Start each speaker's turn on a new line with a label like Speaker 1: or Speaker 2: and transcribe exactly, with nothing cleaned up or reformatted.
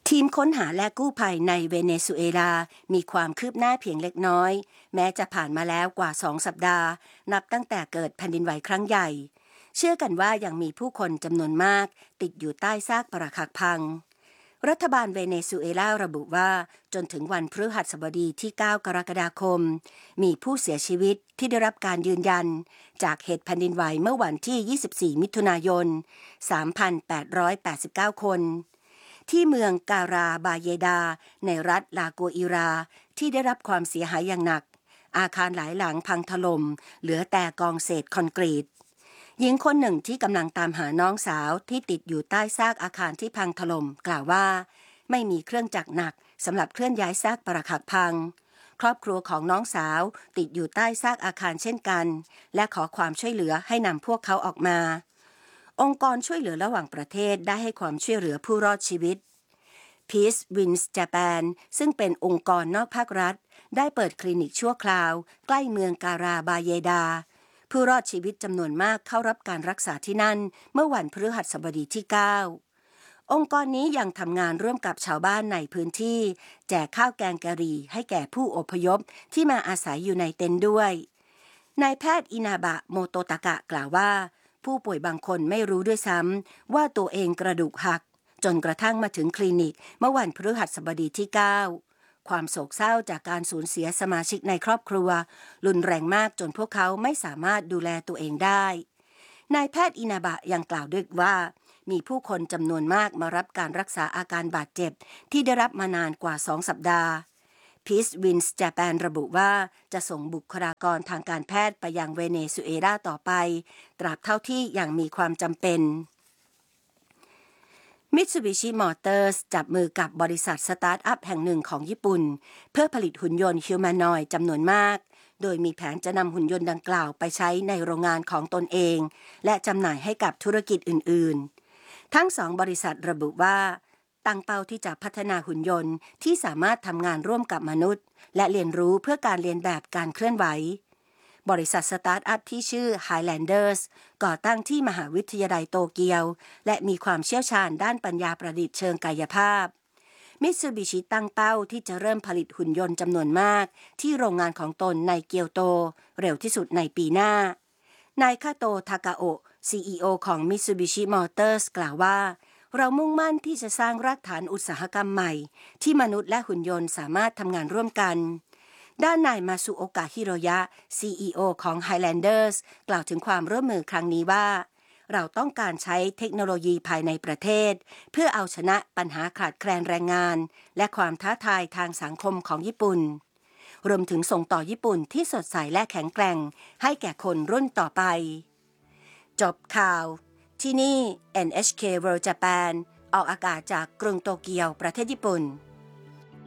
Speaker 1: ทีมค้นหาและกู้ภัยในเวเนซุเอลามีความคืบหน้าเพียงเล็กน้อยแม้จะผ่านมาแล้วกว่าสองสัปดาห์นับตั้งแต่เกิดแผ่นดินไหวครั้งใหญ่เชื่อกันว่ายังมีผู้คนจำนวนมากติดอยู่ใต้ซากปรักหักพังรัฐบาลเวเนซุเอลาระบุว่าจนถึงวันพฤหัสบดีที่เก้ากรกฎาคมมีผู้เสียชีวิตที่ได้รับการยืนยันจากเหตุแผ่นดินไหวเมื่อวันที่ยี่สิบสี่มิถุนายน สามพันแปดร้อยแปดสิบเก้า คนที่เมืองการาบาเยดาในรัฐลาโกอิราที่ได้รับความเสียหายอย่างหนักอาคารหลายหลังพังถล่มเหลือแต่กองเศษคอนกรีตหญิงคนหนึ่งที่กำลังตามหาน้องสาวที่ติดอยู่ใต้ซากอาคารที่พังถล่มกล่าวว่าไม่มีเครื่องจักรหนักสำหรับเคลื่อนย้ายซากปรักหักพังครอบครัวของน้องสาวติดอยู่ใต้ซากอาคารเช่นกันและขอความช่วยเหลือให้นำพวกเขาออกมาองค์กรช่วยเหลือระหว่างประเทศได้ให้ความช่วยเหลือผู้รอดชีวิต Peace Wins Japan ซึ่งเป็นองค์กรนอกภาครัฐได้เปิดคลินิกชั่วคราวใกล้เมืองการาบาเยดาผู้รอดชีวิตจำนวนมากเข้ารับการรักษาที่นั่นเมื่อวันพฤหัสบดีที่เก้าองค์กรนี้ยังทำงานร่วมกับชาวบ้านในพื้นที่แจกข้าวแกงกะหรี่ให้แก่ผู้อพยพที่มาอาศัยอยู่ในเต็นท์ด้วยนายแพทย์อินาบะโมโตตะกะกล่าวว่าผู้ป่วยบางคนไม่รู้ด้วยซ้ำว่าตัวเองกระดูกหักจนกระทั่งมาถึงคลินิกเมื่อวันพฤหัสบดีที่เก้าความโศกเศร้าจากการสูญเสียสมาชิกในครอบครัวรุนแรงมากจนพวกเขาไม่สามารถดูแลตัวเองได้นายแพทย์อินาบะยังกล่าวด้วยว่ามีผู้คนจำนวนมากมารับการรักษาอาการบาดเจ็บที่ได้รับมานานกว่าสองสัปดาห์ Peace Wins Japan ระบุว่าจะส่งบุคลากรทางการแพทย์ไปยังเวเนซุเอลาต่อไปตราบเท่าที่ยังมีความจำเป็นMitsubishi Motors จับมือกับบริษัทสตาร์ทอัพแห่งหนึ่งของญี่ปุ่นเพื่อผลิตหุ่นยนต์ฮิวแมนอยด์จำนวนมากโดยมีแผนจะนำหุ่นยนต์ดังกล่าวไปใช้ในโรงงานของตนเองและจำหน่ายให้กับธุรกิจอื่นๆทั้งสองบริษัทระบุว่าตั้งเป้าที่จะพัฒนาหุ่นยนต์ที่สามารถทำงานร่วมกับมนุษย์และเรียนรู้เพื่อการเรียนแบบการเคลื่อนไหวบริษัทสตาร์ทอัพที่ชื่อ Highlanders ก่อตั้งที่มหาวิทยาลัยโตเกียวและมีความเชี่ยวชาญด้านปัญญาประดิษฐ์เชิงกายภาพมิตซูบิชิตั้งเป้าที่จะเริ่มผลิตหุ่นยนต์จำนวนมากที่โรงงานของตนในเกียวโตเร็วที่สุดในปีหน้านายคาโตทากาโอะ ซี อี โอ ของ Mitsubishi Motors กล่าวว่าเรามุ่งมั่นที่จะสร้างรากฐานอุตสาหกรรมใหม่ที่มนุษย์และหุ่นยนต์สามารถทำงานร่วมกันด้านนายมาซุโอกะฮิโรยะ ซี อี โอ ของ Highlanders กล่าวถึงความร่วมมือครั้งนี้ว่าเราต้องการใช้เทคโนโลยีภายในประเทศเพื่อเอาชนะปัญหาขาดแคลนแรงงานและความท้าทายทางสังคมของญี่ปุ่นรวมถึงส่งต่อญี่ปุ่นที่สดใสและแข็งแกร่งให้แก่คนรุ่นต่อไปจบข่าวที่นี่ เอ็น เอช เค World Japan ออกอากาศจากกรุงโตเกียวประเทศญี่ปุ่น